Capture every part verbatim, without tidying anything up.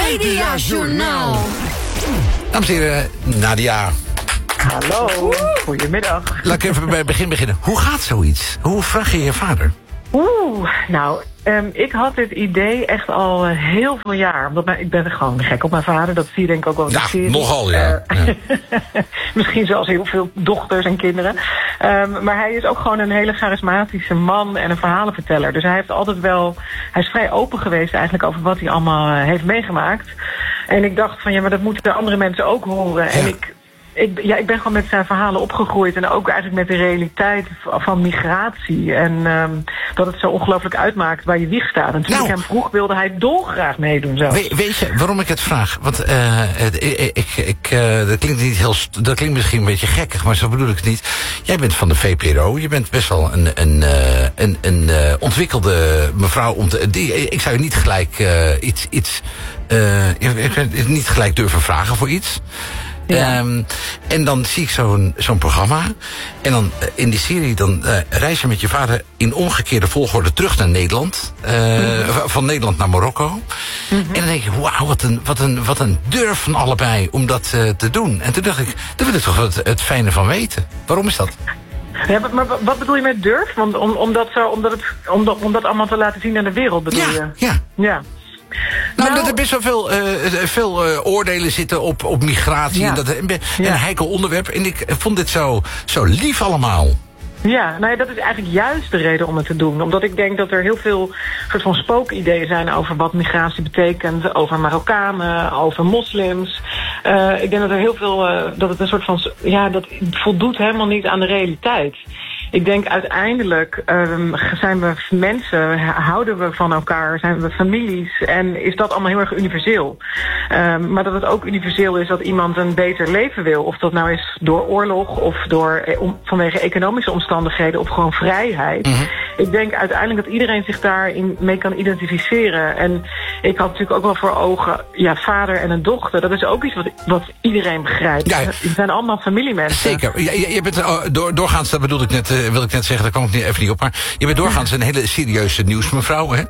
Mediajournaal. Dames en heren, Nadia. Hallo, goedemiddag. Laat ik even bij het begin beginnen. Hoe gaat zoiets? Hoe vraag je je vader? Oeh, nou, um, ik had dit idee echt al uh, heel veel jaar. Omdat mijn, ik ben gewoon gek op mijn vader. Dat zie je denk ik ook wel in de Ja, serie. nogal, ja. Uh, ja. Misschien zoals heel veel dochters en kinderen. Um, maar hij is ook gewoon een hele charismatische man en een verhalenverteller. Dus hij heeft altijd wel... Hij is vrij open geweest eigenlijk over wat hij allemaal uh, heeft meegemaakt. En ik dacht van, ja, maar dat moeten de andere mensen ook horen. Ja. En ik... Ik, ja, ik ben gewoon met zijn verhalen opgegroeid. En ook eigenlijk met de realiteit van migratie. En um, dat het zo ongelooflijk uitmaakt waar je wieg staat. En toen nou, ik hem vroeg, wilde hij dolgraag meedoen. Zo. We, weet je waarom ik het vraag? Want uh, ik, ik, ik, uh, dat klinkt niet heel, dat klinkt misschien een beetje gekkig, maar zo bedoel ik het niet. Jij bent van de V P R O. Je bent best wel een, een, uh, een, een uh, ontwikkelde mevrouw. Om te, die, ik zou je niet gelijk uh, iets, iets uh, ik, niet gelijk durven vragen voor iets. Ja. Um, en dan zie ik zo'n zo'n programma. En dan uh, in die serie dan uh, reis je met je vader in omgekeerde volgorde terug naar Nederland. Uh, mm-hmm. Van Nederland naar Marokko. Mm-hmm. En dan denk je, wauw, wat een, wat, een, wat een durf van allebei om dat uh, te doen. En toen dacht ik, daar wil ik toch het, het fijne van weten. Waarom is dat? Ja, maar wat bedoel je met durf? Want om, om, dat zo, om, dat het, om, dat, om dat allemaal te laten zien aan de wereld, bedoel ja, je? Ja, ja. Nou, nou, dat er best wel veel, uh, veel uh, oordelen zitten op, op migratie. Ja. En dat een, ja. een heikel onderwerp. En ik vond dit zo, zo lief allemaal. Ja, nou ja, dat is eigenlijk juist de reden om het te doen. Omdat ik denk dat er heel veel soort van spookideeën zijn over wat migratie betekent. Over Marokkanen, over moslims. Uh, ik denk dat er heel veel, uh, dat het een soort van, ja, dat voldoet helemaal niet aan de realiteit. Ik denk uiteindelijk um, zijn we mensen, houden we van elkaar, zijn we families en is dat allemaal heel erg universeel. Um, maar dat het ook universeel is dat iemand een beter leven wil. Of dat nou is door oorlog of door om, vanwege economische omstandigheden of gewoon vrijheid. Mm-hmm. Ik denk uiteindelijk dat iedereen zich daarin mee kan identificeren. En ik had natuurlijk ook wel voor ogen, ja, vader en een dochter. Dat is ook iets wat, wat iedereen begrijpt. Ja, we zijn allemaal familiemensen. Zeker. Ja, je, je bent uh, door, doorgaans, dat bedoelde ik net, uh, wil ik net zeggen, daar kwam ik niet, even niet op. Maar je bent doorgaans een hele serieuze nieuwsmevrouw, hè?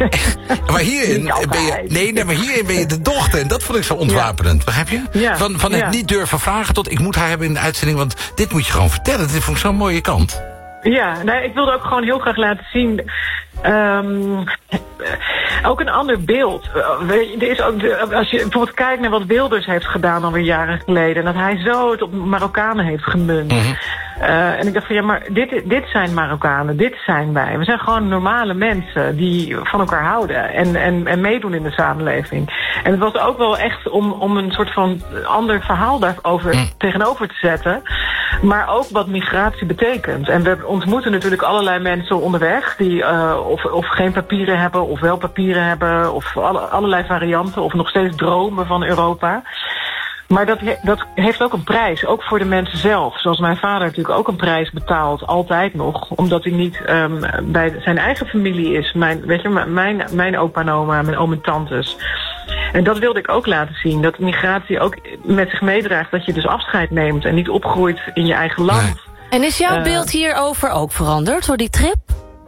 Maar hierin ben je, nee, nee, maar hierin ben je de dochter. En dat vond ik zo ontwapenend, begrijp je? Ja. Van, van het ja. niet durven vragen tot ik moet haar hebben in de uitzending, want dit moet je gewoon vertellen. Dit vond ik zo'n mooie kant. Ja, nee, ik wilde ook gewoon heel graag laten zien. Um, ook een ander beeld. Er is ook de, als je bijvoorbeeld kijkt naar wat Wilders heeft gedaan alweer jaren geleden. En dat hij zo het op Marokkanen heeft gemunt. Mm-hmm. Uh, en ik dacht van ja, maar dit, dit zijn Marokkanen, dit zijn wij. We zijn gewoon normale mensen die van elkaar houden en, en, en meedoen in de samenleving. En het was ook wel echt om, om een soort van ander verhaal daarover mm. tegenover te zetten. Maar ook wat migratie betekent. En we ontmoeten natuurlijk allerlei mensen onderweg die uh, of, of geen papieren hebben of wel papieren hebben. Of alle, allerlei varianten of nog steeds dromen van Europa. Maar dat, he, dat heeft ook een prijs, ook voor de mensen zelf. Zoals mijn vader natuurlijk ook een prijs betaalt, altijd nog. Omdat hij niet um, bij zijn eigen familie is. Mijn, weet je, mijn, mijn opa en oma, mijn oom en tantes. En dat wilde ik ook laten zien. Dat migratie ook met zich meedraagt dat je dus afscheid neemt en niet opgroeit in je eigen land. Nee. En is jouw uh, beeld hierover ook veranderd door die trip?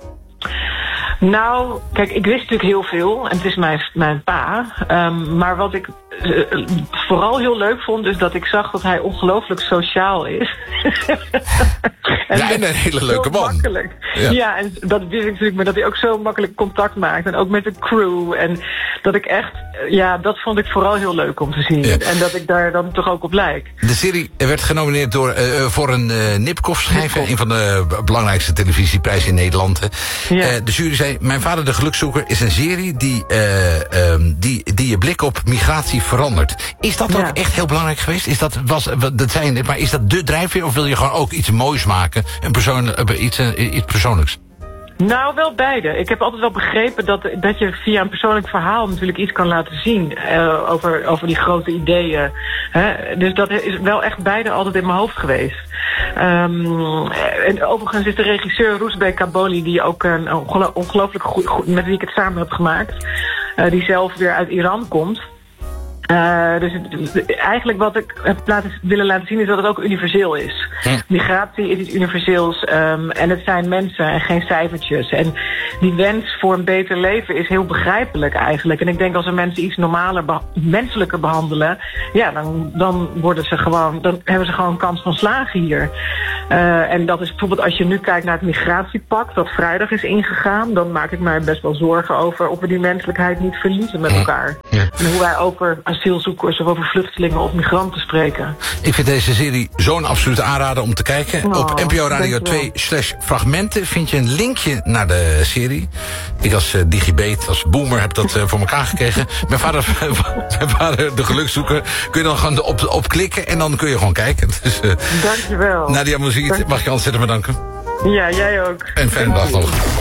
Nou, kijk, ik wist natuurlijk heel veel. En het is mijn, mijn pa. Um, maar wat ik uh, vooral heel leuk vond, is dat ik zag dat hij ongelooflijk sociaal is. en ja, en een hele leuke man. Makkelijk. Ja. ja, en dat wist ik natuurlijk, maar dat hij ook zo makkelijk contact maakt. En ook met de crew. En dat ik echt, ja, dat vond ik vooral heel leuk om te zien. Ja. En dat ik daar dan toch ook op lijk. De serie werd genomineerd door, uh, voor een uh, Nipkoff-schijf. Een van de belangrijkste televisieprijzen in Nederland. Ja. Uh, de jury zei, Mijn Vader de Gelukzoeker is een serie die, uh, um, die, die je blik op migratie verandert. Is dat ook ja. echt heel belangrijk geweest? Is dat, was, dat zei je net, maar is dat de drijfveer of wil je gewoon ook iets moois maken? Een persoon, uh, iets, uh, iets persoonlijks? Nou, wel beide. Ik heb altijd wel begrepen dat, dat je via een persoonlijk verhaal natuurlijk iets kan laten zien uh, over, over die grote ideeën. Hè? Dus dat is wel echt beide altijd in mijn hoofd geweest. Um, en overigens is de regisseur Roesbek Kaboli, die ook een ongelo- ongelooflijk goed, goed, met wie ik het samen heb gemaakt, uh, die zelf weer uit Iran komt. Uh, dus het, eigenlijk wat ik heb laten, willen laten zien is dat het ook universeel is. Ja. Migratie is iets universeels um, en het zijn mensen en geen cijfertjes. En die wens voor een beter leven is heel begrijpelijk eigenlijk. En ik denk als we mensen iets normaler, beha- menselijker behandelen, ja, dan, dan worden ze gewoon, dan hebben ze gewoon een kans van slagen hier. Uh, en dat is bijvoorbeeld als je nu kijkt naar het migratiepact dat vrijdag is ingegaan, dan maak ik mij best wel zorgen over of we die menselijkheid niet verliezen met elkaar. Ja. En hoe wij over asielzoekers of over vluchtelingen of migranten spreken. Ik vind deze serie zo'n absolute aanrader om te kijken. Oh, op N P O Radio twee slash fragmenten vind je een linkje naar de serie. Ik als uh, digibeet, als boomer heb dat uh, voor elkaar gekregen. Mijn vader, mijn vader, de gelukzoeker, kun je dan gewoon op, op klikken en dan kun je gewoon kijken. Dus, uh, dankjewel. Nadia Mouzid, mag je ontzettend bedanken. Ja, jij ook. En fijne dag nog.